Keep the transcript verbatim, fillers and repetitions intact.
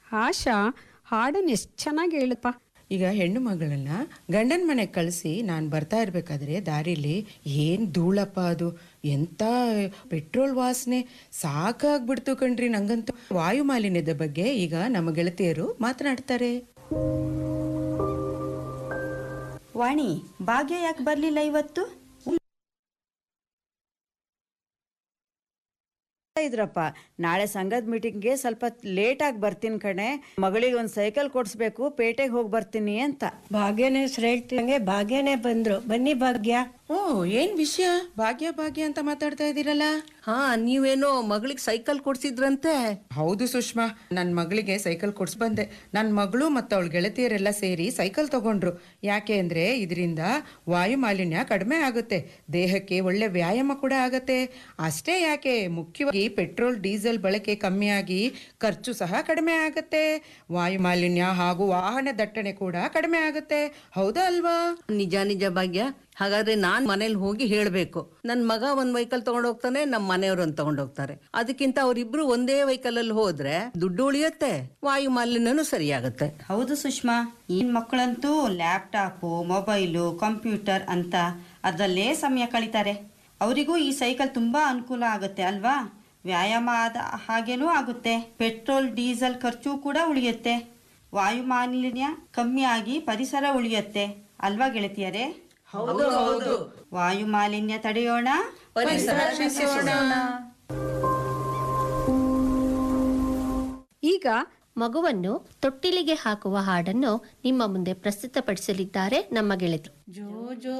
ಆಶಾ ಹಾಡನ್ನು ಎಷ್ಟು ಚೆನ್ನಾಗಿ ಹೇಳಪ್ಪ. ಈಗ ಹೆಣ್ಣು ಮಗಳನ್ನ ಗಂಡನ ಮನೆಗೆ ಕಳಿಸಿ ನಾನು ಬರ್ತಾ ಇರ್ಬೇಕಾದ್ರೆ ದಾರಿಲಿ ಏನ್ ಧೂಳಪ್ಪ ಅದು, ಎಂತ ಪೆಟ್ರೋಲ್ ವಾಸನೆ, ಸಾಕಾಗ್ಬಿಡ್ತು ಕಣ್ರಿ ನಂಗಂತೂ. ವಾಯು ಮಾಲಿನ್ಯದ ಬಗ್ಗೆ ಈಗ ನಮ್ಮ ಗೆಳತಿಯರು ಮಾತನಾಡ್ತಾರೆ. ವಾಣಿ, ಭಾಗ್ಯ ಯಾಕೆ ಬರ್ಲಿಲ್ಲ ಇವತ್ತು? ಇದ್ರಪ್ಪ, ನಾಳೆ ಸಂಘದ ಮೀಟಿಂಗ್ಗೆ ಸ್ವಲ್ಪ ಲೇಟ್ ಆಗಿ ಬರ್ತೀನಿ ಕಣೆ. ಮಗಳಿಗೆ ಒಂದು ಸೈಕಲ್ ಕೊಡ್ಸ್ಬೇಕು, ಪೇಟೆಗೆ ಹೋಗಿ ಬರ್ತೀನಿ ಅಂತ. ಭಾಗ್ಯನೇ ಹೆಸರು ಹೇಳ್ತಿದಂಗೆ ಭಾಗ್ಯನೇ ಬಂದ್ರು. ಬನ್ನಿ ಭಾಗ್ಯ. ಓ, ಏನ್ ವಿಷಯ? ಭಾಗ್ಯ ಭಾಗ್ಯ ಅಂತ ಮಾತಾಡ್ತಾ ಇದ್ದೀರಲ್ಲ? ಹಾ, ನೀವೇನೋ ಮಗಳಿಗೆ ಸೈಕಲ್ ಕೊಡ್ಸಿದ್ರಂತೆ. ಹೌದು ಸುಷ್ಮಾ, ನನ್ನ ಮಗಳಿಗೆ ಸೈಕಲ್ ಕೊಡ್ಸ್ ಬಂದೆ. ನನ್ನ ಮಗಳು ಮತ್ತು ಅವಳ ಗೆಳತಿಯರೆಲ್ಲ ಸೇರಿ ಸೈಕಲ್ ತಗೊಂಡ್ರು. ಯಾಕೆ ಅಂದ್ರೆ ಇದರಿಂದ ವಾಯು ಮಾಲಿನ್ಯ ಕಡಿಮೆ ಆಗುತ್ತೆ, ದೇಹಕ್ಕೆ ಒಳ್ಳೆ ವ್ಯಾಯಾಮ ಕೂಡ ಆಗತ್ತೆ. ಅಷ್ಟೇ ಯಾಕೆ, ಮುಖ್ಯವಾಗಿ ಪೆಟ್ರೋಲ್ ಡೀಸೆಲ್ ಬಳಕೆ ಕಮ್ಮಿಯಾಗಿ ಖರ್ಚು ಸಹ ಕಡಿಮೆ ಆಗತ್ತೆ. ವಾಯು ಮಾಲಿನ್ಯ ಹಾಗೂ ವಾಹನ ದಟ್ಟಣೆ ಕೂಡ ಕಡಿಮೆ ಆಗತ್ತೆ. ಹೌದಾ ಅಲ್ವಾ? ನಿಜ ನಿಜ ಭಾಗ್ಯ. ಹಾಗಾದ್ರೆ ನಾನ್ ಮನೇಲಿ ಹೋಗಿ ಹೇಳ್ಬೇಕು. ನನ್ ಮಗ ಒಂದ್ ವೆಹಿಕಲ್ ತಗೊಂಡ್ ಹೋಗ್ತಾನೆ, ನಮ್ ಮನೆಯವ್ರು ಒಂದ್ ತಗೊಂಡ್ ಹೋಗ್ತಾರೆ. ಅದಕ್ಕಿಂತ ಅವ್ರಿಬ್ರು ಒಂದೇ ವೆಹಿಕಲ್ ಅಲ್ಲಿ ಹೋದ್ರೆ ದುಡ್ಡು ಉಳಿಯುತ್ತೆ, ವಾಯು ಮಾಲಿನ್ಯನೂ ಸರಿಯಾಗುತ್ತೆ. ಹೌದು ಸುಷ್ಮಾ, ಈ ಮಕ್ಕಳಂತೂ ಲ್ಯಾಪ್ಟಾಪು, ಮೊಬೈಲು, ಕಂಪ್ಯೂಟರ್ ಅಂತ ಅದರಲ್ಲೇ ಸಮಯ ಕಳೀತಾರೆ. ಅವರಿಗೂ ಈ ಸೈಕಲ್ ತುಂಬಾ ಅನುಕೂಲ ಆಗುತ್ತೆ ಅಲ್ವಾ? ವ್ಯಾಯಾಮ ಆದ ಹಾಗೇನೂ ಆಗುತ್ತೆ, ಪೆಟ್ರೋಲ್ ಡೀಸೆಲ್ ಖರ್ಚು ಕೂಡ ಉಳಿಯುತ್ತೆ, ವಾಯು ಮಾಲಿನ್ಯ ಕಮ್ಮಿ ಆಗಿ ಪರಿಸರ ಉಳಿಯುತ್ತೆ ಅಲ್ವಾ ಗೆಳತಿಯರೇ? ವಾಯು ಮಾಲಿನ್ಯ ತಡೆಯೋಣ, ಪರಿಸರ ರಕ್ಷಿಸೋಣ. ಈಗ ಮಗುವನ್ನು ತೊಟ್ಟಿಲಿಗೆ ಹಾಕುವ ಹಾಡನ್ನು ನಿಮ್ಮ ಮುಂದೆ ಪ್ರಸ್ತುತಪಡಿಸಲಿದ್ದಾರೆ ನಮ್ಮ ಗೆಳತಿ. ಜೋ ಜೋ